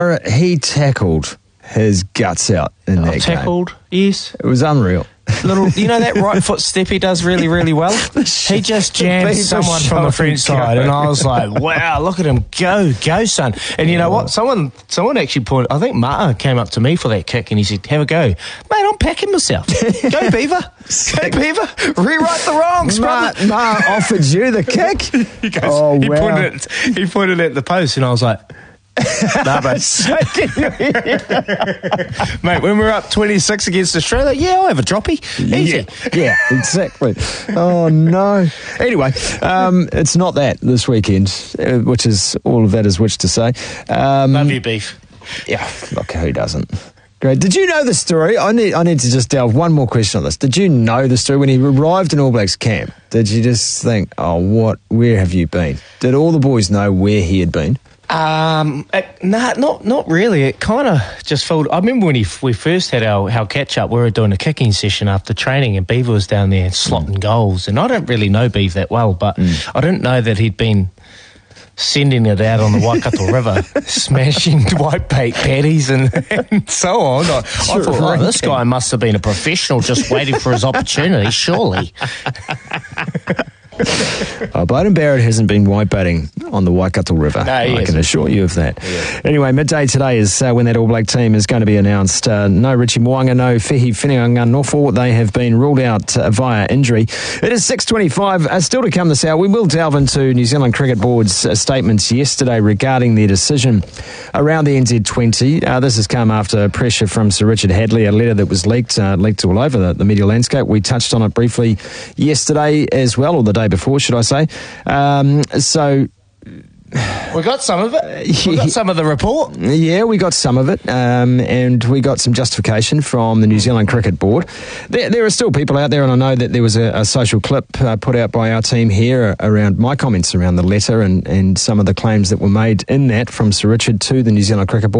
He tackled his guts out in that game. Tackled, yes. It was unreal. You know that right foot step he does really, really well? He just jammed someone from the French side, and I was like, wow, look at him go, son. And you know what? Someone actually pointed, I think Ma'a came up to me for that kick, and he said, have a go. Mate, I'm packing myself. Go, Beaver. Go, Beaver. Rewrite the wrongs, brother. Ma'a offered you the kick? He goes, he pointed at the post, and I was like, nah, bro. Mate, when we're up 26 against Australia, yeah, I'll have a droppy. Easy. Yeah, exactly. Oh, no. Anyway, it's not that this weekend, which is all of that is which to say. Love you, Beef. Yeah, look, who doesn't? Great. Did you know the story? I need to just delve one more question on this. Did you know the story when he arrived in All Blacks camp? Did you just think, where have you been? Did all the boys know where he had been? Not really. It kind of just felt. I remember when we first had our catch up, we were doing a kicking session after training, and Beaver was down there slotting goals. And I don't really know Beaver that well, but I didn't know that he'd been sending it out on the Waikato River, smashing white bait patties and so on. I thought, this guy must have been a professional just waiting for his opportunity, surely. Beauden Barrett hasn't been whitebaiting on the Waikato River. No, I can assure you of that. Yeah. Anyway, midday today is when that All Black team is going to be announced. No Richie Mo'unga, no Fehi Whenua-Nofo. They have been ruled out via injury. It is 6:25. Still to come this hour, we will delve into New Zealand Cricket Board's statements yesterday regarding their decision around the NZ20. This has come after pressure from Sir Richard Hadlee, a letter that was leaked all over the media landscape. We touched on it briefly yesterday as well, or the day before, should I say. So we got some of it. We got some of the report. Yeah, we got some of it, and we got some justification from the New Zealand Cricket Board. There are still people out there, and I know that there was a social clip put out by our team here around my comments around the letter and some of the claims that were made in that from Sir Richard to the New Zealand Cricket Board.